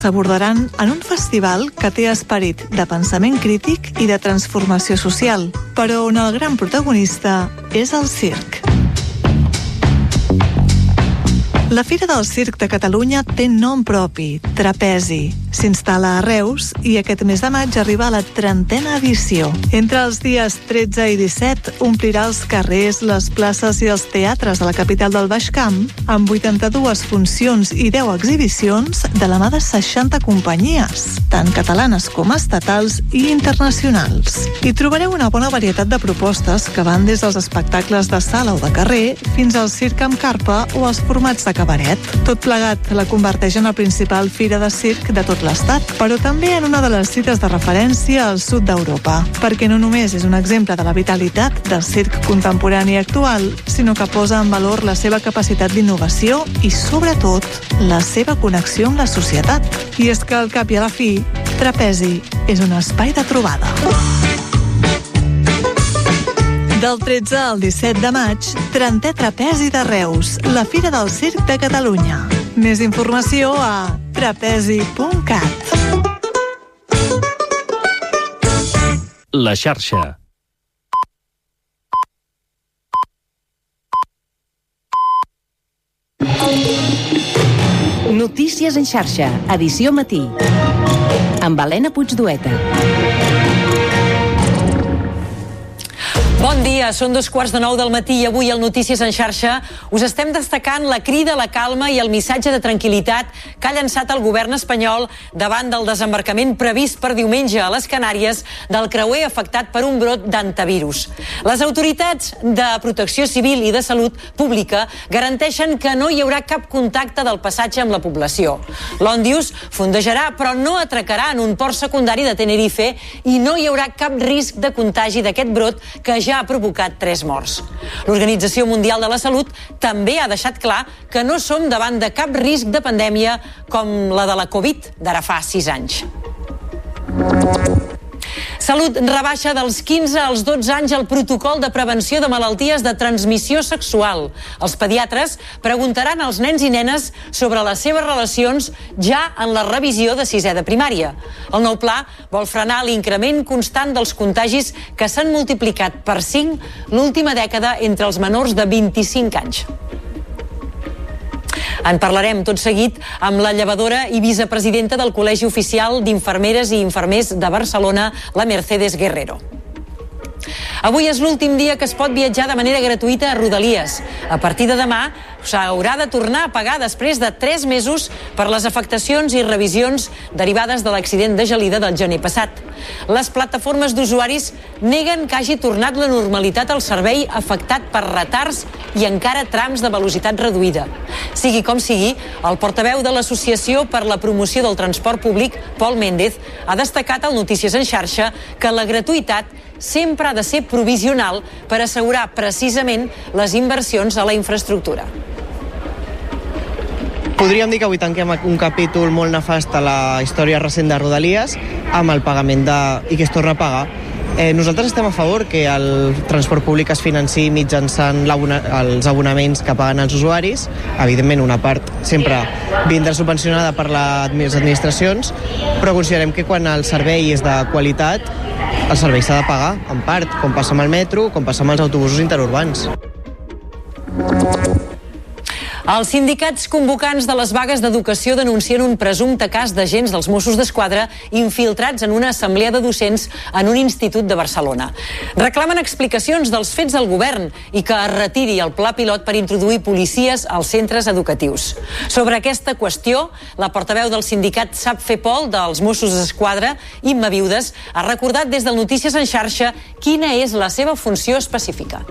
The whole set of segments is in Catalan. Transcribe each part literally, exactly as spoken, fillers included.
s'abordaran en un festival que té esperit de pensament crític i de transformació social, però on el gran protagonista és el circ. La Fira del Circ de Catalunya té nom propi, Trapezi. S'instal·la a Reus i aquest mes de maig arriba a la trentena edició. Entre els dies tretze i disset omplirà els carrers, les places i els teatres de la capital del Baix Camp amb vuitanta-dues funcions i deu exhibicions de la mà de seixanta companyies, tant catalanes com estatals i internacionals. Hi trobareu una bona varietat de propostes que van des dels espectacles de sala o de carrer fins al circ amb carpa o els formats de cabaret. Tot plegat la converteix en la principal fira de circ de tot l'Estat, però també en una de les cites de referència al sud d'Europa, perquè no només és un exemple de la vitalitat del circ contemporani i actual, sinó que posa en valor la seva capacitat d'innovació i, sobretot, la seva connexió amb la societat. I és que, al cap i a la fi, Trapezi és un espai de trobada. Del tretze al disset de maig, trentè Trapezi de Reus, la Fira del Circ de Catalunya. Més informació a trapezi punt cat. La xarxa. Notícies en xarxa, edició matí. Amb Helena Puigdueta. Bon dia, són dos quarts de nou del matí i avui al Notícies en xarxa us estem destacant la crida a la calma i el missatge de tranquil·litat que ha llançat el govern espanyol davant del desembarcament previst per diumenge a les Canàries del creuer afectat per un brot d'hantavirus. Les autoritats de Protecció Civil i de Salut Pública garanteixen que no hi haurà cap contacte del passatge amb la població. L'Òndius fondejarà però no atracarà en un port secundari de Tenerife i no hi haurà cap risc de contagi d'aquest brot que ja ha provocat tres morts. L'Organització Mundial de la Salut també ha deixat clar que no som davant de cap risc de pandèmia com la de la Covid d'ara fa sis anys. Salut rebaixa dels quinze als dotze anys el protocol de prevenció de malalties de transmissió sexual. Els pediatres preguntaran als nens i nenes sobre les seves relacions ja en la revisió de sisè de primària. El nou pla vol frenar l'increment constant dels contagis que s'han multiplicat per cinc l'última dècada entre els menors de vint-i-cinc anys. En parlarem tot seguit amb la llevadora i vicepresidenta del Col·legi Oficial d'Infermeres i Infermers de Barcelona, la Mercedes Guerrero. Avui és l'últim dia que es pot viatjar de manera gratuïta a Rodalies. A partir de demà s'haurà de tornar a pagar després de tres mesos per les afectacions i revisions derivades de l'accident de Gelida del gener passat. Les plataformes d'usuaris neguen que hagi tornat la normalitat al servei afectat per retards i encara trams de velocitat reduïda. Sigui com sigui, el portaveu de l'Associació per la Promoció del Transport Públic, Pol Méndez, ha destacat al Notícies en xarxa que la gratuïtat sempre ha de ser provisional per assegurar precisament les inversions a la infraestructura. Podríem dir que avui tanquem un capítol molt nefast a la història recent de Rodalies amb el pagament de... i que es torna a pagar. Eh, nosaltres estem a favor que el transport públic es financi mitjançant els abonaments que paguen els usuaris. Evidentment, una part sempre vindrà subvencionada per les administracions, però considerem que quan el servei és de qualitat, el servei s'ha de pagar, en part, com passa amb el metro, com passa amb els autobusos interurbans. Els sindicats convocants de les vagues d'educació denuncien un presumpte cas d'agents dels Mossos d'Esquadra infiltrats en una assemblea de docents en un institut de Barcelona. Reclamen explicacions dels fets del govern i que es retiri el pla pilot per introduir policies als centres educatius. Sobre aquesta qüestió, la portaveu del sindicat Sap Fer Pol dels Mossos d'Esquadra, Imma Viudes, ha recordat des del Notícies en xarxa quina és la seva funció específica.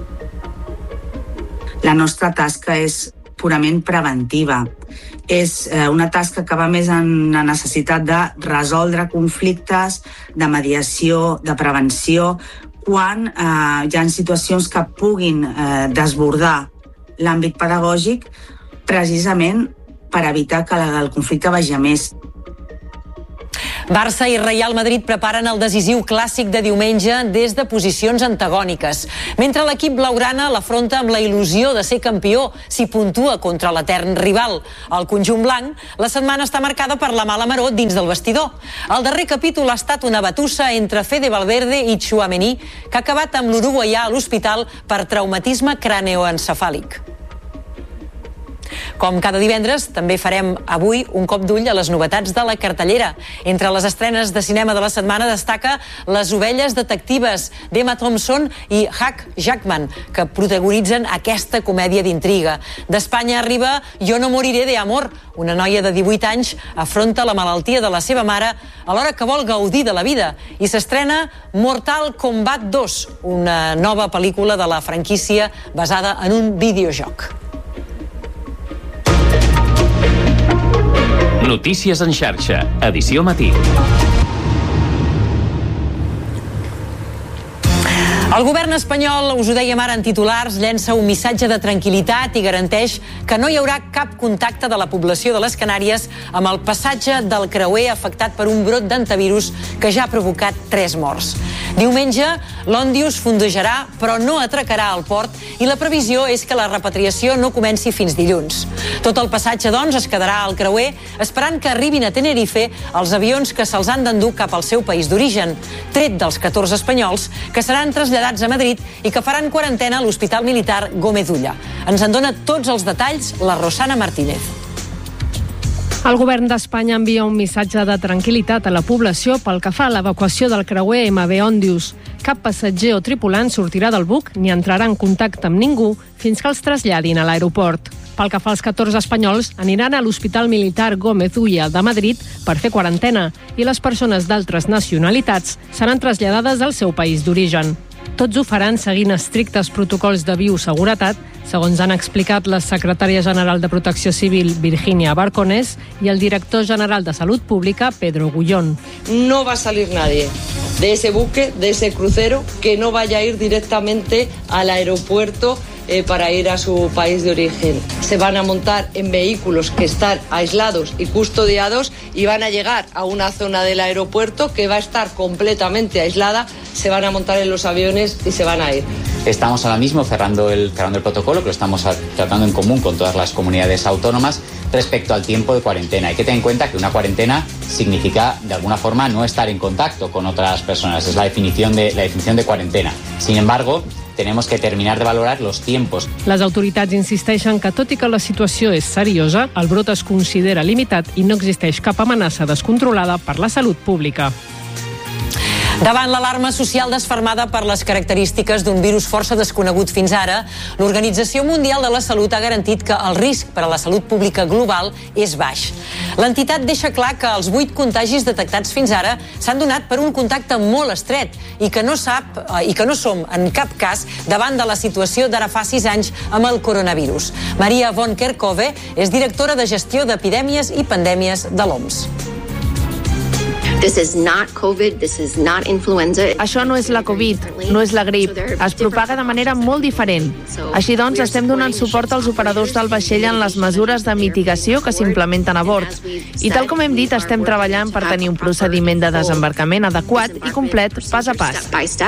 La nostra tasca és purament preventiva. És eh, una tasca que va més en la necessitat de resoldre conflictes, de mediació, de prevenció, quan eh, hi ha situacions que puguin eh, desbordar l'àmbit pedagògic precisament per evitar que la, el conflicte vagi a més. Barça i Real Madrid preparen el decisiu clàssic de diumenge des de posicions antagòniques. Mentre l'equip blaugrana l'afronta amb la il·lusió de ser campió si puntua contra l'etern rival. Al conjunt blanc, la setmana està marcada per la mala maror dins del vestidor. El darrer capítol ha estat una batussa entre Fede Valverde i Tchouaméni, que ha acabat amb l'uruguaià a l'hospital per traumatisme craneoencefàlic. Com cada divendres, també farem avui un cop d'ull a les novetats de la cartellera. Entre les estrenes de cinema de la setmana destaca Les ovelles detectives d'Emma Thompson i Hugh Jackman, que protagonitzen aquesta comèdia d'intriga. D'Espanya arriba Jo no moriré de amor. Una noia de divuit anys afronta la malaltia de la seva mare alhora que vol gaudir de la vida. I s'estrena Mortal Kombat dos, una nova pel·lícula de la franquícia basada en un videojoc. Notícies en xarxa, edició matí. El govern espanyol, us ho dèiem ara en titulars, llença un missatge de tranquil·litat i garanteix que no hi haurà cap contacte de la població de les Canàries amb el passatge del creuer afectat per un brot d'antivirus que ja ha provocat tres morts. Diumenge, l'Òndius fondejarà, però no atracarà al port i la previsió és que la repatriació no comenci fins dilluns. Tot el passatge, doncs, es quedarà al creuer esperant que arribin a Tenerife els avions que se'ls han d'endur cap al seu país d'origen, tret dels catorze espanyols que seran traslladats a Madrid i que faran quarantena a l'Hospital Militar Gómez Ulla. Ens en dona tots els detalls la Rosana Martínez. El govern d'Espanya envia un missatge de tranquil·litat a la població pel que fa a l'evacuació del creuer ema ve Òndius. Cap passatger o tripulant sortirà del buc ni entrarà en contacte amb ningú fins que els traslladin a l'aeroport. Pel que fa als catorze espanyols, aniran a l'Hospital Militar Gómez Ulla de Madrid per fer quarantena i les persones d'altres nacionalitats seran traslladades al seu país d'origen. Tots ho faran seguint estrictes protocols de bioseguretat, segons han explicat la secretària general de Protecció Civil, Virginia Barconés, i el director general de Salut Pública, Pedro Gullón. No va a salir nadie de ese buque, de ese crucero, que no vaya a ir directamente al aeropuerto eh, para ir a su país de origen. Se van a montar en vehículos que están aislados y custodiados y van a llegar a una zona del aeropuerto que va a estar completamente aislada. Se van a montar en los aviones y se van a ir. Estamos ahora mismo cerrando el, cerrando el protocolo, que lo estamos tratando en común con todas las comunidades autónomas respecto al tiempo de cuarentena. Hay que tener en cuenta que una cuarentena significa, de alguna forma, no estar en contacto con otras personas. Es la definición de, la definición de cuarentena. Sin embargo, tenemos que terminar de valorar los tiempos. Les autoritats insisteixen que, tot i que la situació és seriosa, el brot es considera limitat i no existeix cap amenaça descontrolada per la salut pública. Davant l'alarma social desfermada per les característiques d'un virus força desconegut fins ara, l'Organització Mundial de la Salut ha garantit que el risc per a la salut pública global és baix. L'entitat deixa clar que els vuit contagis detectats fins ara s'han donat per un contacte molt estret i que no sap i que no som en cap cas davant de la situació d'ara fa sis anys amb el coronavirus. Maria von Kerkhove és directora de gestió d'epidèmies i pandèmies de l'O M S. This is not COVID, this is not influenza. Això no és la Covid, no és la grip. Es propaga de manera molt diferent. Així doncs, estem donant suport als operadors del vaixell en les mesures de mitigació que s'implementen a bord. I tal com hem dit, estem treballant per tenir un procediment de desembarcament adequat i complet pas a pas.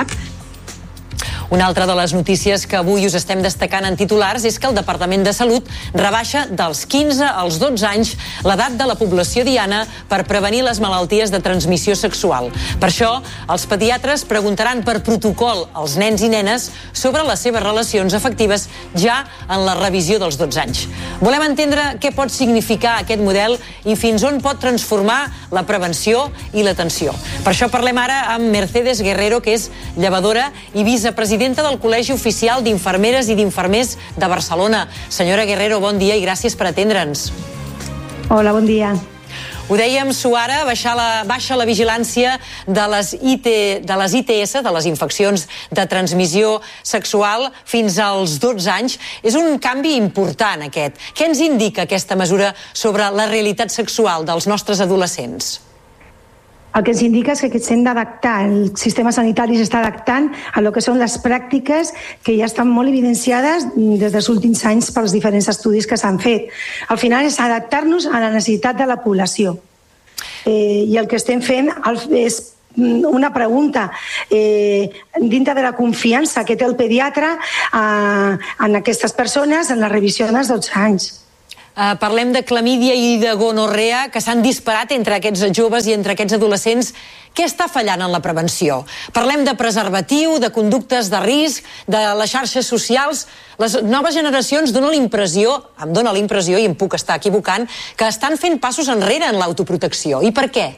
Una altra de les notícies que avui us estem destacant en titulars és que el Departament de Salut rebaixa dels quinze als dotze anys l'edat de la població diana per prevenir les malalties de transmissió sexual. Per això, els pediatres preguntaran per protocol als nens i nenes sobre les seves relacions afectives ja en la revisió dels dotze anys. Volem entendre què pot significar aquest model i fins on pot transformar la prevenció i l'atenció. Per això parlem ara amb Mercedes Guerrero, que és llevadora i vicepresidenta del Col·legi Oficial d'Infermeres i d'Infermers de Barcelona. Senyora Guerrero, bon dia i gràcies per atendre'ns. Hola, bon dia. Ho dèiem, Suara, baixa la, baixa la vigilància de les, I T, de les I T S, de les infeccions de transmissió sexual, fins als dotze anys. És un canvi important, aquest. Què ens indica aquesta mesura sobre la realitat sexual dels nostres adolescents? El que ens indica és que s'hem d'adaptar, el sistema sanitari s'està adaptant a lo que són les pràctiques que ja estan molt evidenciades des dels últims anys pels diferents estudis que s'han fet. Al final és adaptar-nos a la necessitat de la població. Eh, I el que estem fent és una pregunta eh, dintre de la confiança que té el pediatre eh, en aquestes persones en la revisió dels dotze anys. Uh, parlem de clamídia i de gonorrea que s'han disparat entre aquests joves i entre aquests adolescents. Què està fallant en la prevenció? Parlem de preservatiu, de conductes de risc, de les xarxes socials. Les noves generacions donen l'impressió, em dóna la impressió, i em puc estar equivocant, que estan fent passos enrere en l'autoprotecció. I per què?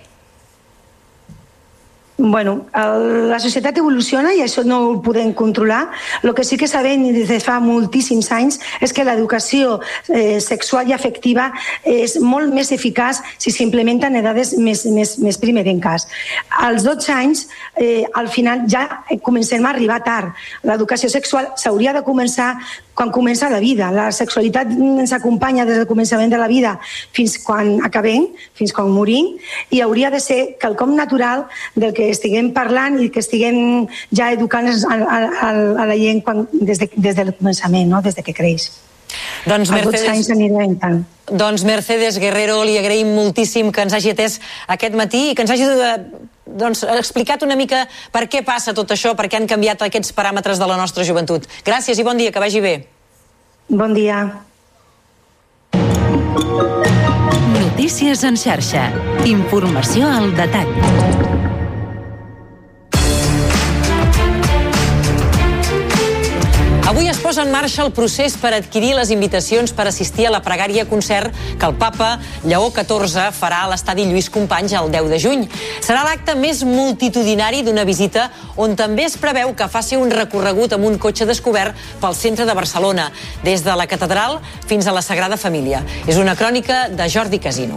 Bueno, el, la societat evoluciona i això no ho podem controlar. El que sí que sabem des de fa moltíssims anys és que l'educació eh, sexual i afectiva és molt més eficaç si s'implementa en edades més, més, més primerenques. Als dotze anys, eh, al final ja comencem a arribar tard. L'educació sexual s'hauria de començar quan comença la vida. La sexualitat ens acompanya des del començament de la vida fins quan acabem, fins quan morim, i hauria de ser quelcom natural del que estiguem parlant i que estiguem ja educant a, a, a la gent quan, des, de, des del començament, no? Des de que creix. Doncs Mercedes, doncs Mercedes Guerrero, li agraïm moltíssim que ens hagi atès aquest matí i que ens hagi doncs, explicat una mica per què passa tot això, per què han canviat aquests paràmetres de la nostra joventut. Gràcies i bon dia, que vagi bé. Bon dia. Notícies en xarxa. Informació al detall. Avui es posa en marxa el procés per adquirir les invitacions per assistir a la pregària concert que el papa Lleó catorze farà a l'estadi Lluís Companys el deu de juny. Serà l'acte més multitudinari d'una visita on també es preveu que faci un recorregut amb un cotxe descobert pel centre de Barcelona, des de la catedral fins a la Sagrada Família. És una crònica de Jordi Casino.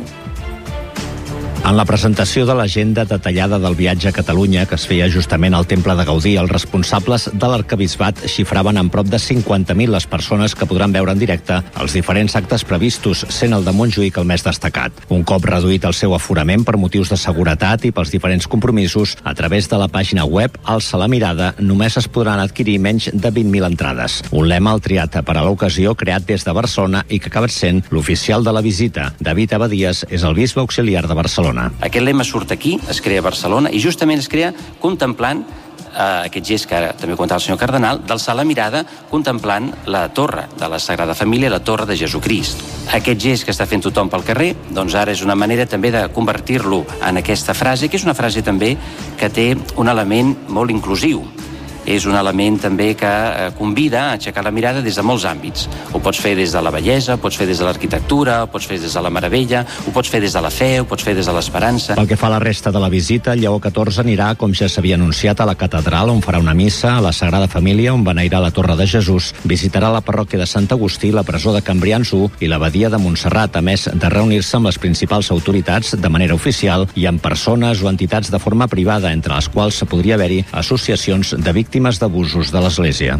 En la presentació de l'agenda detallada del viatge a Catalunya, que es feia justament al Temple de Gaudí, els responsables de l'arquebisbat xifraven en prop de cinquanta mil les persones que podran veure en directe els diferents actes previstos, sent el de Montjuïc el més destacat. Un cop reduït el seu aforament per motius de seguretat i pels diferents compromisos, a través de la pàgina web Alça la mirada només es podran adquirir menys de vint mil entrades. Un lema el triat per a l'ocasió, creat des de Barcelona i que ha acabat sent l'oficial de la visita. David Abadías és el bisbe auxiliar de Barcelona. Aquest lema surt aquí, es crea a Barcelona i justament es crea contemplant eh, aquest gest que ara també comentava el senyor Cardenal, d'alçar la mirada contemplant la torre de la Sagrada Família, la torre de Jesucrist. Aquest gest que està fent tothom pel carrer, doncs ara és una manera també de convertir-lo en aquesta frase, que és una frase també que té un element molt inclusiu. És un element també que convida a aixecar la mirada des de molts àmbits. Ho pots fer des de la bellesa, ho pots fer des de l'arquitectura, ho pots fer des de la meravella, ho pots fer des de la fe, ho pots fer des de l'esperança. Pel que fa a la resta de la visita, Lleó catorze anirà, com ja s'havia anunciat, a la catedral, on farà una missa, a la Sagrada Família, on beneirar la Torre de Jesús, visitarà la parròquia de Sant Agustí, la presó de Cambrians u i l'abadia de Montserrat, a més de reunir-se amb les principals autoritats de manera oficial i amb persones o entitats de forma privada, entre les quals podria haver-hi associacions de víctimes d'abusos de l'Església.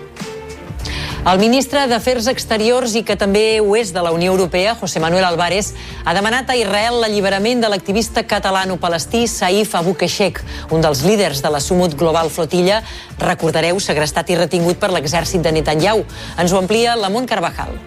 El ministre d'Afers Exteriors i que també ho és de la Unió Europea, José Manuel Álvarez, ha demanat a Israel l'alliberament de l'activista catalano-palestí Saif Abu Keshek, un dels líders de la Sumut Global Flotilla, recordareu, segrestat i retingut per l'exèrcit de Netanyahu. Ens ho amplia la Mont Carvajal.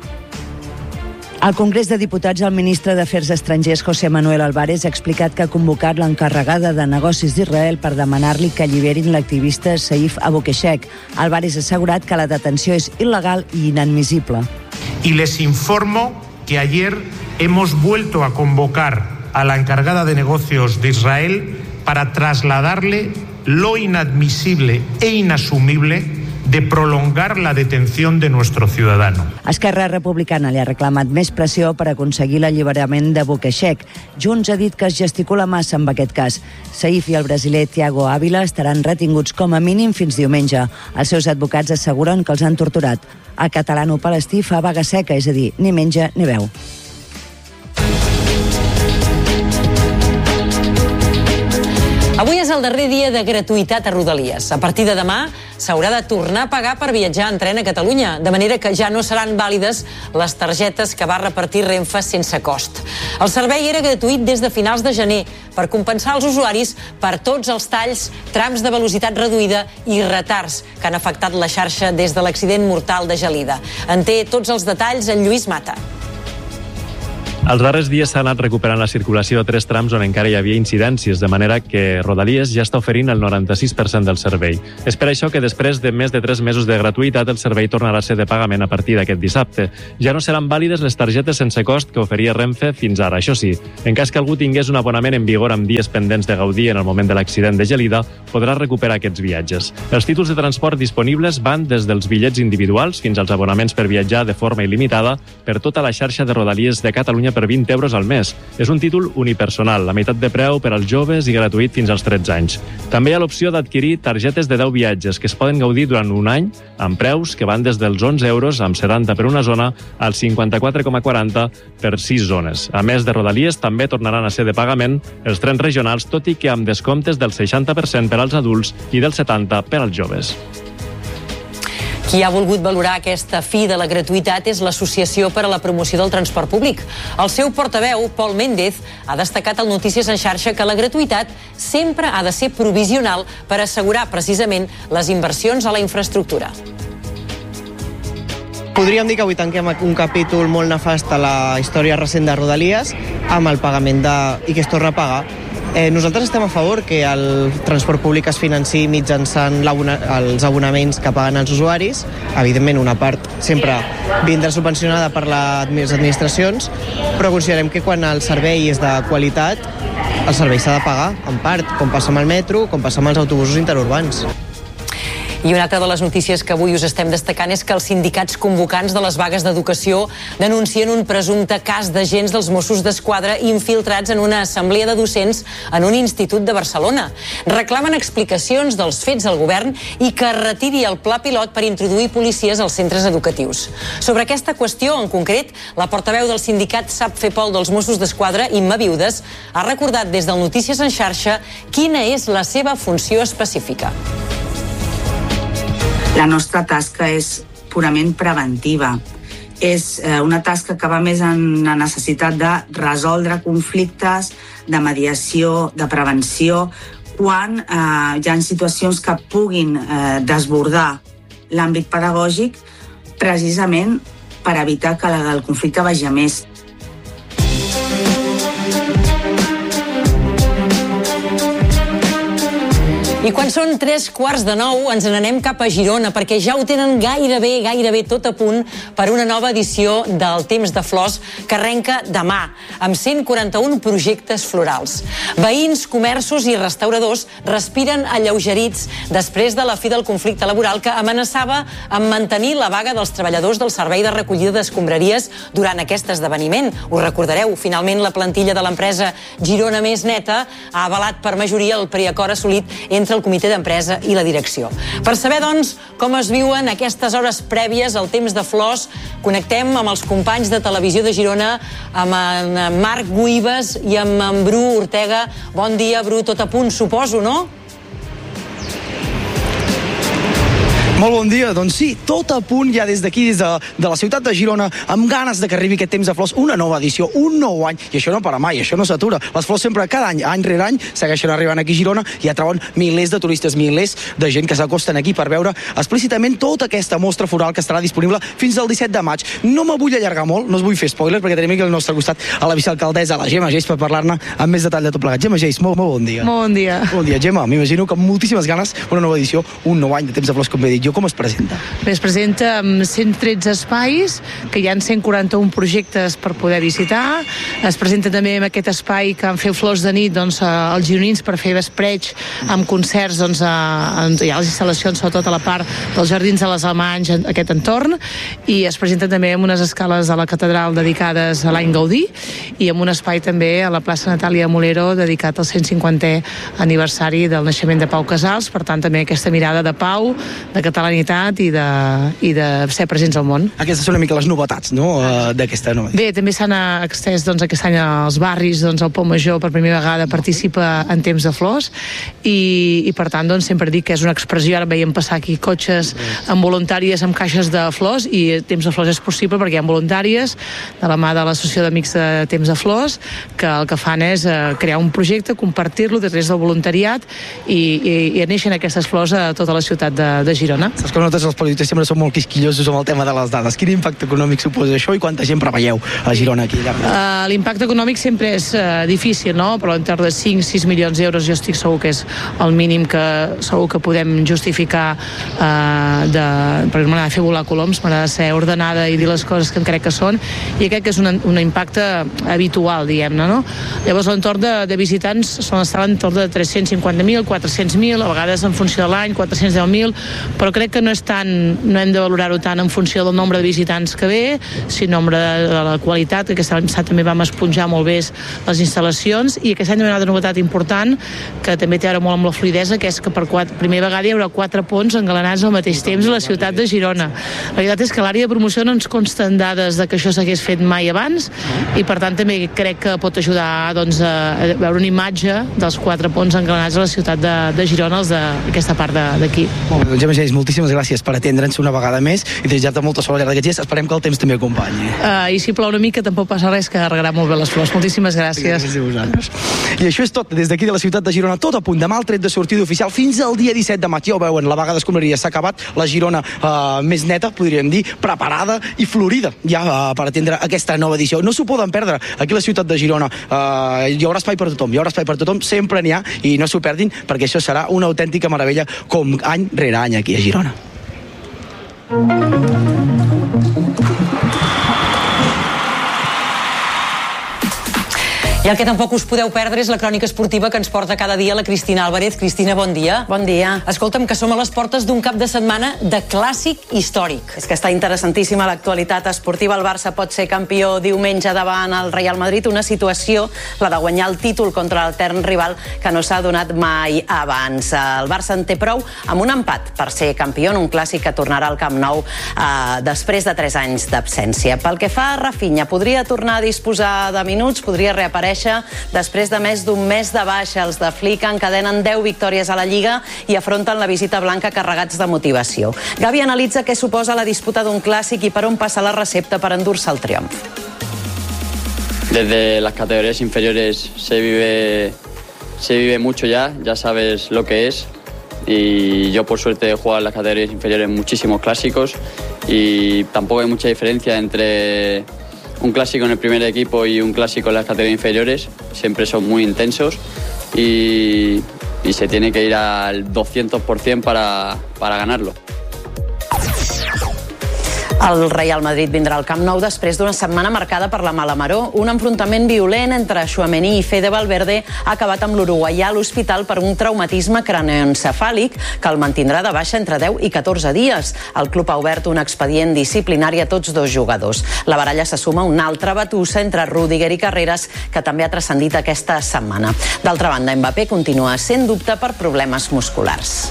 Al Congrés de Diputats, el ministre d'Afers Estrangers, José Manuel Álvarez, ha explicat que ha convocat l'encarregada de negocis d'Israel per demanar-li que alliberin l'activista Saif Abu Keshek. Álvarez ha assegurat que la detenció és il·legal i inadmissible. Y les informo que ayer hemos vuelto a convocar a la encargada de negocios de Israel para trasladarle lo inadmisible e inasumible de prolongar la detención de nuestro ciudadano. Esquerra Republicana li ha reclamat més pressió per aconseguir l'alliberament de Abu Keshek. Junts ha dit que es gesticula massa amb aquest cas. Saif i el brasiler Thiago Ávila estaran retinguts com a mínim fins diumenge. Els seus advocats asseguren que els han torturat. El catalano-palestí fa vaga seca, és a dir, ni menja ni beu. Avui és el darrer dia de gratuïtat a Rodalies. A partir de demà s'haurà de tornar a pagar per viatjar en tren a Catalunya, de manera que ja no seran vàlides les targetes que va repartir Renfe sense cost. El servei era gratuït des de finals de gener per compensar els usuaris per tots els talls, trams de velocitat reduïda i retards que han afectat la xarxa des de l'accident mortal de Gelida. En té tots els detalls en Lluís Mata. Els darrers dies s'ha anat recuperant la circulació a tres trams on encara hi havia incidències, de manera que Rodalies ja està oferint el noranta-sis per cent del servei. És per això que després de més de tres mesos de gratuïtat el servei tornarà a ser de pagament a partir d'aquest dissabte. Ja no seran vàlides les targetes sense cost que oferia Renfe fins ara. Això sí, en cas que algú tingués un abonament en vigor amb dies pendents de gaudir en el moment de l'accident de Gelida, podrà recuperar aquests viatges. Els títols de transport disponibles van des dels bitllets individuals fins als abonaments per viatjar de forma il·limitada per tota la xarxa de Rodalies de Catalunya per vint euros al mes. És un títol unipersonal, la meitat de preu per als joves i gratuït fins als tretze anys. També hi ha l'opció d'adquirir targetes de deu viatges que es poden gaudir durant un any amb preus que van des dels onze euros amb setanta per una zona als cinquanta-quatre coma quaranta per sis zones. A més de Rodalies, també tornaran a ser de pagament els trens regionals, tot i que amb descomptes del seixanta per cent per als adults i del setanta per cent per als joves. Qui ha volgut valorar aquesta fi de la gratuïtat és l'Associació per a la Promoció del Transport Públic. El seu portaveu, Pol Méndez, ha destacat al Notícies en xarxa que la gratuïtat sempre ha de ser provisional per assegurar precisament les inversions a la infraestructura. Podríem dir que avui tanquem un capítol molt nefast a la història recent de Rodalies amb el pagament de... i que es torna a pagar. Eh, nosaltres estem a favor que el transport públic es financi mitjançant els abonaments que paguen els usuaris. Evidentment, una part sempre vindrà subvencionada per les administracions, però considerem que quan el servei és de qualitat, el servei s'ha de pagar, en part, com passa amb el metro, com passa amb els autobusos interurbans. I una altra de les notícies que avui us estem destacant és que els sindicats convocants de les vagues d'educació denuncien un presumpte cas d'agents dels Mossos d'Esquadra infiltrats en una assemblea de docents en un institut de Barcelona. Reclamen explicacions dels fets al govern i que retiri el pla pilot per introduir policies als centres educatius. Sobre aquesta qüestió, en concret, la portaveu del sindicat Sap Fer Pol dels Mossos d'Esquadra, Imma Viudes, ha recordat des del Notícies en xarxa quina és la seva funció específica. La nostra tasca és purament preventiva. És eh, una tasca que va més en la necessitat de resoldre conflictes, de mediació, de prevenció, quan eh, hi ha situacions que puguin eh, desbordar l'àmbit pedagògic, precisament per evitar que el conflicte vagi a més. I quan són tres quarts de nou ens n'anem cap a Girona perquè ja ho tenen gairebé, gairebé tot a punt per una nova edició del Temps de Flors que arrenca demà amb cent quaranta-un projectes florals. Veïns, comerços i restauradors respiren alleugerits després de la fi del conflicte laboral que amenaçava amb mantenir la vaga dels treballadors del servei de recollida d'escombraries durant aquest esdeveniment. Us recordareu, finalment la plantilla de l'empresa Girona Més Neta ha avalat per majoria el preacord assolit entre el comitè d'empresa i la direcció. Per saber, doncs, com es viuen aquestes hores prèvies al Temps de Flors, connectem amb els companys de Televisió de Girona, amb en Marc Guibes i amb en Bru Ortega. Bon dia, Bru, tot a punt, suposo, no? Molt bon dia, doncs sí, tot a punt ja des d'aquí, des de, de la ciutat de Girona, amb ganes de que arribi aquest Temps de Flors, una nova edició, un nou any, i això no para mai, això no s'atura. Les flors sempre, cada any, any rere any, segueixen arribant aquí a Girona i atrauen milers de turistes, milers de gent que s'acosten aquí per veure explícitament tota aquesta mostra floral que estarà disponible fins al disset de maig. No me vull allargar molt, no us vull fer spoiler, perquè tenim aquí al nostre costat a la vicealcaldessa, la Gemma Geis, per parlar-ne amb més detall de tot plegat. Gemma Geis, molt, molt bon dia. Molt bon dia. Bon dia, Gemma. M'imagino que amb moltíssimes ganes, una nova edició, un nou any de Temps de Flors, com he dit jo. Com es presenta? Bé, es presenta amb cent tretze espais, que hi ha cent quaranta-un projectes per poder visitar. Es presenta també amb aquest espai que han fet Flors de nit, doncs, els gironins per fer vespreig amb concerts, doncs, a, hi ha les instal·lacions sobretot a la part dels jardins de les Alemanys, aquest entorn, i es presenta també amb unes escales a la catedral dedicades a l'any Gaudí i amb un espai també a la plaça Natàlia Molero dedicat al cent cinquantè aniversari del naixement de Pau Casals. Per tant, també aquesta mirada de pau, de catalanitat i de, i de ser presents al món. Aquestes són una mica les novetats, no?, d'aquesta nova. Bé, també s'han extès, doncs, aquest any als barris, doncs, el Pau Major per primera vegada participa en Temps de Flors i, i per tant, doncs, sempre dic que és una expressió. Ara veiem passar aquí cotxes amb voluntàries amb caixes de flors i Temps de Flors és possible perquè hi ha voluntàries de la mà de l'Associació d'Amics de Temps de Flors que el que fan és crear un projecte, compartir-lo des del voluntariat i, i, i neixen aquestes flors a tota la ciutat de, de Girona. Girona. Saps que nosaltres els periodistes sempre som molt quisquillosos amb el tema de les dades. Quin impacte econòmic suposa això i quanta gent preveieu a Girona aquí? Uh, L'impacte econòmic sempre és uh, difícil, no? Però entorn de cinc sis milions d'euros jo estic segur que és el mínim que segur que podem justificar uh, de... perquè m'agrada fer volar coloms, m'agrada ser ordenada i dir les coses que em crec que són, i crec que és un, un impacte habitual, diguem-ne, no? Llavors l'entorn de, de visitants són estar entorn de tres-cents cinquanta mil, quatre-cents mil, a vegades en funció de l'any, quatre-cents deu mil, però crec que no és tant, no hem de valorar-ho tant en funció del nombre de visitants que ve, sinó nombre de, de la qualitat, que aquest any també vam esponjar molt bé les instal·lacions, i aquest any també una altra novetat important, que també té a veure molt amb la fluidesa, que és que per quatre, primera vegada hi haurà quatre ponts engalanats al mateix temps a la ciutat de Girona. La veritat és que l'àrea de promoció no ens consten dades de que això s'hagués fet mai abans, i per tant també crec que pot ajudar doncs, a veure una imatge dels quatre ponts engalanats a la ciutat de, de Girona, els d'aquesta part d'aquí. Molt bé, doncs Gemma Geis, moltíssimes gràcies per atendre'ns una vegada més i desitjar-te molta sort al llarg d'aquests dies. Esperem que el temps també acompanyi. Uh, I si plou una mica tampoc passa res, que regarà molt bé les flors. Moltíssimes gràcies. Gràcies a vosaltres. I això és tot des d'aquí de la ciutat de Girona, tot a punt. Demà el tret de sortida oficial fins al dia disset de maig. Ja ho veuen, la vaga d'escombraries s'ha acabat, la Girona uh, més neta, podríem dir, preparada i florida ja uh, per atendre aquesta nova edició. No s'ho poden perdre. Aquí a la ciutat de Girona uh, hi haurà espai per tothom, hi haurà espai per tothom, sempre n'hi ha, i no s'ho perdin perquè això serà una autèntica meravella com any rere any aquí a Girona. I el que tampoc us podeu perdre és la crònica esportiva que ens porta cada dia la Cristina Álvarez. Cristina, bon dia. Bon dia. Escolta'm, que som a les portes d'un cap de setmana de clàssic històric. És que està interessantíssima l'actualitat esportiva. El Barça pot ser campió diumenge davant el Real Madrid, una situació, la de guanyar el títol contra l'etern rival, que no s'ha donat mai abans. El Barça en té prou amb un empat per ser campió en un clàssic que tornarà al Camp Nou eh, després de tres anys d'absència. Pel que fa a Rafinha, podria tornar a disposar de minuts, podria reaparèixer després de més d'un mes de baixa. Els de Flick encadenen deu victòries a la Lliga i afronten la visita blanca carregats de motivació. Gavi analitza què suposa la disputa d'un clàssic i per on passa la recepta per endur-se el triomf. Desde las categorías inferiores se vive, se vive mucho ya, ya sabes lo que es. Y yo por suerte he jugado en las categorías inferiores muchísimos clásicos y tampoco hay mucha diferencia entre un clásico en el primer equipo y un clásico en las categorías inferiores. Siempre son muy intensos y, y se tiene que ir al doscientos por ciento para, para ganarlo. El Real Madrid vindrà al Camp Nou després d'una setmana marcada per la mala maror. Un enfrontament violent entre Tchouaméni i Fede Valverde ha acabat amb l'uruguaià a l'hospital per un traumatisme craneoencefàlic que el mantindrà de baixa entre deu i catorze dies. El club ha obert un expedient disciplinari a tots dos jugadors. La baralla se suma una altra batussa entre Rüdiger i Carreras, que també ha transcendit aquesta setmana. D'altra banda, Mbappé continua sent dubte per problemes musculars.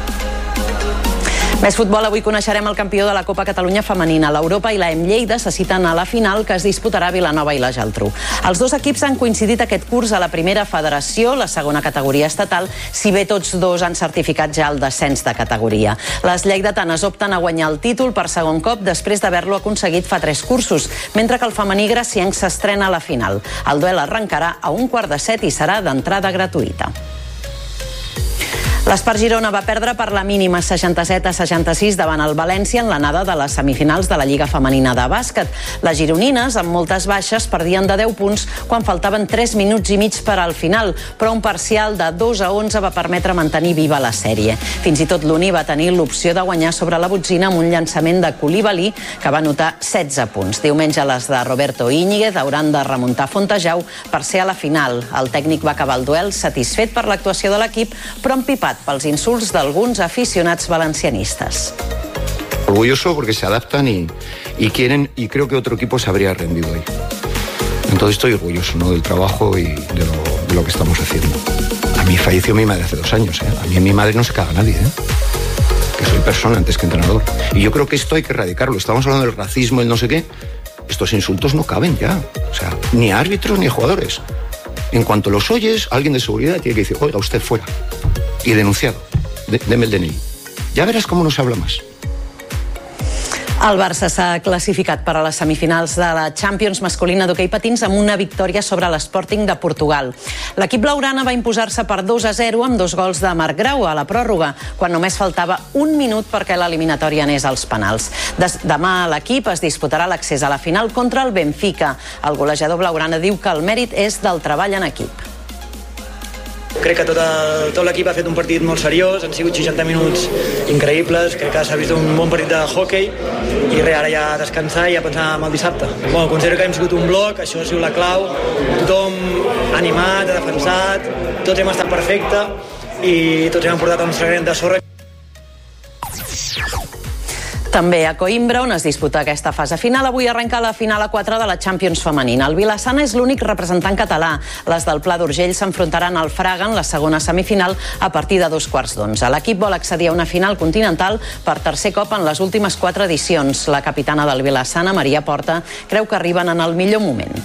Més futbol, avui coneixerem el campió de la Copa Catalunya femenina. L'Europa i la M Lleida se citen a la final, que es disputarà a Vilanova i la Geltrú. Els dos equips han coincidit aquest curs a la primera federació, la segona categoria estatal, si bé tots dos han certificat ja el descens de categoria. Les lleidatanes opten a guanyar el títol per segon cop després d'haver-lo aconseguit fa tres cursos, mentre que el femení gracienc s'estrena a la final. El duel arrencarà a un quart de set i serà d'entrada gratuïta. L'Espart Girona va perdre per la mínima seixanta-set a seixanta-sis davant el València en l'anada de les semifinals de la Lliga Femenina de Bàsquet. Les gironines, amb moltes baixes, perdien de deu punts quan faltaven tres minuts i mig per al final, però un parcial de dos a onze va permetre mantenir viva la sèrie. Fins i tot l'Uni va tenir l'opció de guanyar sobre la botzina amb un llançament de Coulibaly, que va anotar setze punts. Diumenge les de Roberto Íñiguez hauran de remuntar Fontejau per ser a la final. El tècnic va acabar el duel satisfet per l'actuació de l'equip, però empipat pels insults d'alguns aficionats valencianistas. Orgulloso porque se adaptan y, y quieren, y creo que otro equipo se habría rendido hoy. Entonces estoy orgulloso, ¿no?, del trabajo y de lo, de lo que estamos haciendo. A mí falleció mi madre hace dos años, ¿eh? A mí en mi madre no se caga nadie, ¿eh? Que soy persona antes que entrenador. Y yo creo que esto hay que erradicarlo. Estamos hablando del racismo, el no sé qué. Estos insultos no caben ya. O sea, ni a árbitros ni a jugadores. En cuanto los oyes, alguien de seguridad tiene que decir, oiga, usted fuera. Y denunciado. De, deme el D N I. Ya verás cómo no se habla más. El Barça s'ha classificat per a les semifinals de la Champions masculina d'hoquei patins amb una victòria sobre l'Sporting de Portugal. L'equip blaugrana va imposar-se per dos a zero amb dos gols de Marc Grau a la pròrroga, quan només faltava un minut perquè l'eliminatòria anés als penals. Des demà l'equip es disputarà l'accés a la final contra el Benfica. El golejador blaugrana diu que el mèrit és del treball en equip. Crec que tot, el, tot l'equip ha fet un partit molt seriós, han sigut seixanta minuts increïbles, crec que s'ha vist un bon partit de hockey i res, ara ja descansar i ja pensar en el dissabte. Bueno, considero que hem sigut un bloc, això ha sigut la clau, tothom animat, ha defensat, tots hem estat perfecte i tots hem portat el nostre granet de sorra. També a Coimbra, on es disputa aquesta fase final, avui arrenca la final a quatre de la Champions femenina. El Vilassana és l'únic representant català. Les del Pla d'Urgell s'enfrontaran al Fraga en la segona semifinal a partir de dos quarts d'onze. L'equip vol accedir a una final continental per tercer cop en les últimes quatre edicions. La capitana del Vilassana, Maria Porta, creu que arriben en el millor moment.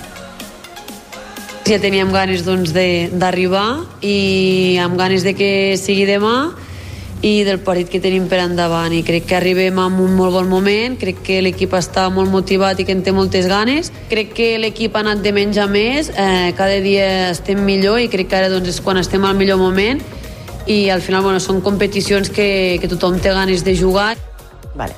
Ja teníem ganes doncs, d'arribar i amb ganes de que sigui demà i del partit que tenim per endavant, i crec que arribem en un molt bon moment, crec que l'equip està molt motivat i que en té moltes ganes, crec que l'equip ha anat de menys a més, eh, cada dia estem millor i crec que ara doncs, és quan estem al millor moment i al final bueno, són competicions que, que tothom té ganes de jugar. Vale.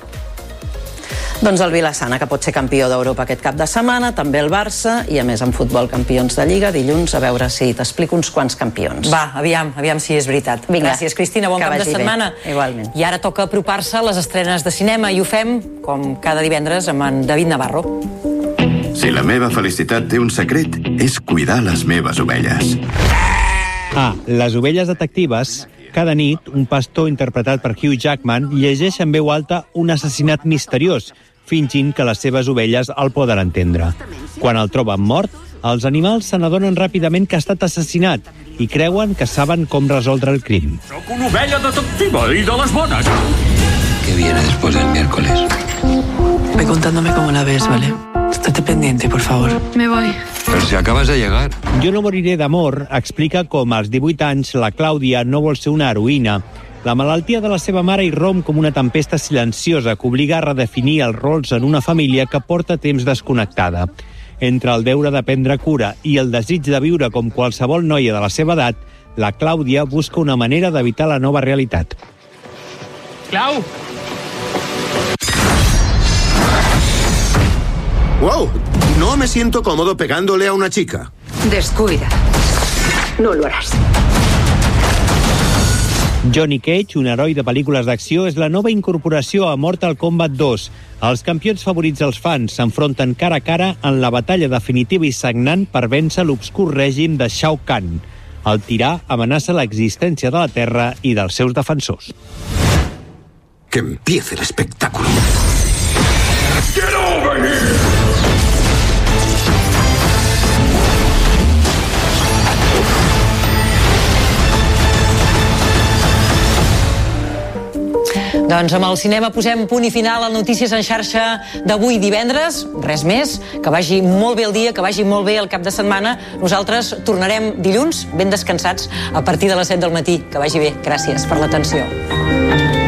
Doncs el Vilassana, que pot ser campió d'Europa aquest cap de setmana, també el Barça, i a més en futbol campions de Lliga, dilluns, a veure si t'explico uns quants campions. Va, aviam, aviam si és veritat. Vinga. Gràcies, Cristina, bon cap de setmana. Bé. Igualment. I ara toca apropar-se a les estrenes de cinema, i ho fem, com cada divendres, amb en David Navarro. Si la meva felicitat té un secret, és cuidar les meves ovelles. Ah, les ovelles detectives. Cada nit, un pastor interpretat per Hugh Jackman llegeix en veu alta un assassinat misteriós, fingint que les seves ovelles el poden entendre. Quan el troben mort, els animals se n'adonen ràpidament que ha estat assassinat i creuen que saben com resoldre el crim. Soc una ovella detectiva i de les bones. ¿Qué viene después del miércoles? Ve contándome cómo la ves, ¿vale? Estate pendiente, por favor. Me voy. Pero si acabas de llegar. Jo no moriré d'amor explica com als divuit anys la Clàudia no vol ser una heroïna. La malaltia de la seva mare irromp com una tempesta silenciosa que obliga a redefinir els rols en una família que porta temps desconnectada. Entre el deure de prendre cura i el desig de viure com qualsevol noia de la seva edat, la Clàudia busca una manera d'evitar la nova realitat. Clau! ¡Wow! No me siento cómodo pegándole a una chica. Descuida. No lo harás. Johnny Cage, un heroi de pel·lícules d'acció, és la nova incorporació a Mortal Kombat dos. Els campions favorits dels fans s'enfronten cara a cara en la batalla definitiva i sagnant per vèncer l'obscur règim de Shao Kahn. El tirà amenaça l'existència de la Terra i dels seus defensors. Que empiece el espectáculo. Get over here! Doncs amb el cinema posem punt i final al Notícies en xarxa d'avui divendres. Res més, que vagi molt bé el dia, que vagi molt bé el cap de setmana. Nosaltres tornarem dilluns ben descansats a partir de les set del matí. Que vagi bé. Gràcies per l'atenció.